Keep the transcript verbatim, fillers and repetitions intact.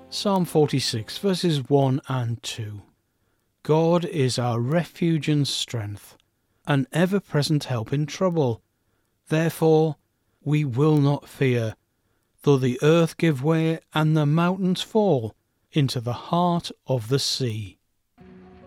Psalm forty-six, verses one and two. God is our refuge and strength, an ever-present help in trouble. Therefore we will not fear, though the earth give way and the mountains fall into the heart of the sea.